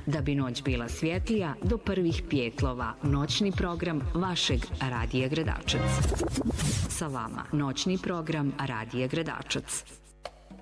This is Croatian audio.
Da bi noć bila svjetlija, do prvih pjetlova, noćni program vašeg Radija Gradačac. Sa vama, noćni program Radija Gradačac.